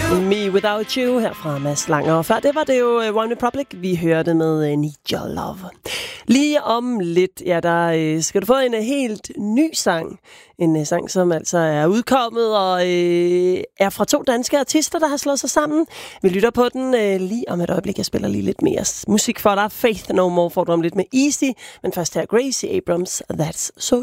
Me Without You her fra Mads Langer. Og før det var det jo One Republic, vi hørte med Need Your Love. Lige om lidt, ja, der skal du få en helt ny sang. En sang, som altså er udkommet og er fra 2 danske artister, der har slået sig sammen. Vi lytter på den lige om et øjeblik. Jeg spiller lige lidt mere musik for dig. Faith No More får du om lidt med Easy. Men først her Gracie Abrams, That's So